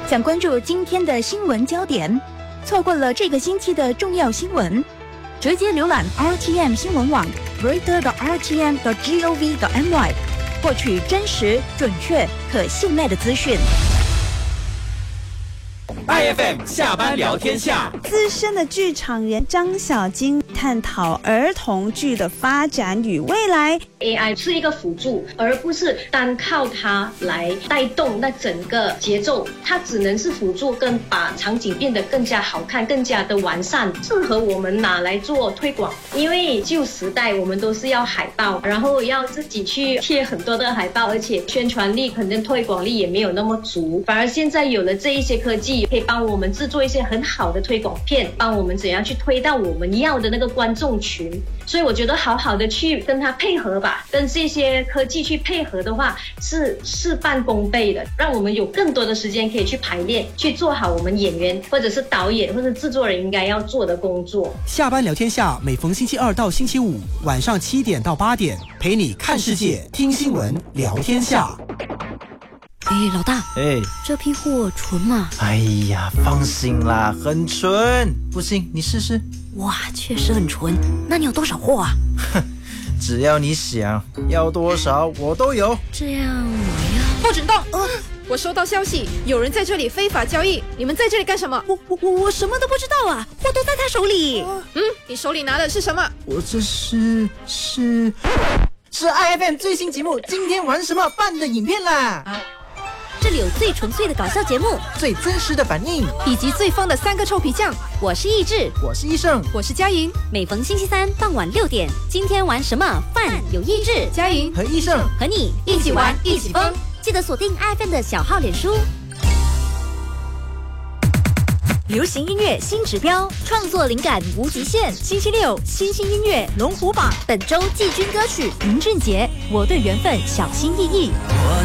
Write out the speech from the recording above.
想关注今天的新闻焦点，错过了这个星期的重要新闻，直接浏览 RTM 新闻网 reader.rtm.gov.my， 获取真实、准确、可信赖的资讯。 IFM 下班聊天下， 资深的剧场人张小金探讨儿童剧的发展与未来。 AI 是一个辅助，而不是单靠它来带动那整个节奏，它只能是辅助跟把场景变得更加好看、更加的完善，适合我们拿来做推广。因为旧时代我们都是要海报，然后要自己去贴很多的海报，而且宣传力可能推广力也没有那么足，反而现在有了这一些科技，可以帮我们制作一些很好的推广片，帮我们怎样去推到我们要的那个观众群。所以我觉得好好的去跟它配合吧，跟这些科技去配合的话是事半功倍的，让我们有更多的时间可以去排练，去做好我们演员或者是导演或者制作人应该要做的工作。 下班聊天下，每逢星期二到星期五晚上7点到8点，陪你看世界、听新闻、聊天下。 老大，这批货纯吗？ 哎呀，放心啦，很纯。不信你试试。 哇，确实很纯。那你有多少货啊？ 只要你想要多少我都有。 这样我要不准动！我收到消息，有人在这里非法交易，你们在这里干什么？ 我什么都不知道啊，货都在他手里。 你手里拿的是什么？ 我这是 IFM 最新节目今天玩什么办的影片啦。 这里有最纯粹的搞笑节目， 最真实的反应， 以及最疯的3个臭皮匠。 我是意志， 我是医生， 我是佳莹。 每逢星期三傍晚6点，今天玩什么饭有意志、 佳莹和医生和你一起玩一起疯。 记得锁定 IFM 的小号脸书。流行音乐新指标，创作灵感无极限。星期六新兴音乐龙虎榜，本周季军歌曲林俊杰《我对缘分小心翼翼》。 我